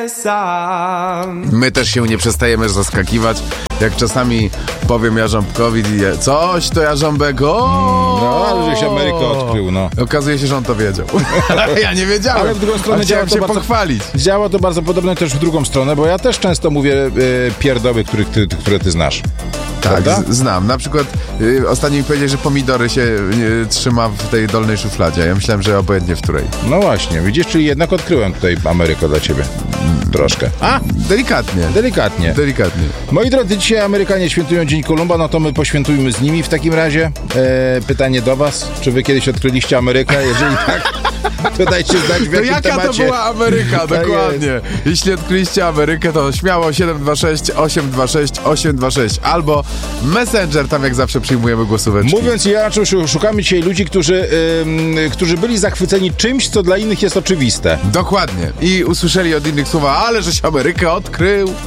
sam. My też się nie przestajemy zaskakiwać. Jak czasami powiem Jarząbkowi coś, to Jarząbek No, ale żeś Amerykę odkrył, no. Okazuje się, że on to wiedział. Ja nie wiedziałem. Ale w drugą stronę chciałem się bardzo, pochwalić. Działa to bardzo podobnie też w drugą stronę, bo ja też często mówię pierdoły, które ty znasz. Tak, Prawda? znam. Na przykład ostatnio mi powiedzieli, że pomidory się trzyma w tej dolnej szufladzie. Ja myślałem, że obojętnie w której. No właśnie, widzisz, czyli jednak odkryłem tutaj Amerykę dla ciebie. Troszkę. Delikatnie. Delikatnie. Moi drodzy, dzisiaj Amerykanie świętują Dzień Kolumba, no to my poświętujmy z nimi w takim razie. Pytanie do was, czy wy kiedyś odkryliście Amerykę? Jeżeli tak, to dajcie znać w To jakim jaka temacie. to była Ameryka, dokładnie. Jeśli odkryliście Amerykę, to śmiało 726 826 826 albo Messenger, tam jak zawsze przyjmujemy głosóweczki. Mówiąc inaczej, szukamy dzisiaj ludzi, którzy byli zachwyceni czymś, co dla innych jest oczywiste. Dokładnie. I usłyszeli od innych słowa, ale żeś Amerykę odkrył.